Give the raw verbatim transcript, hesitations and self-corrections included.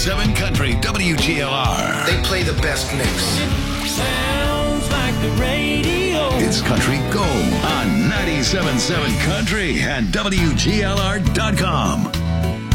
seven Country W G L R. They play the best mix. Sounds like the radio. It's Country Gold on ninety-seven point seven Country and W G L R dot com.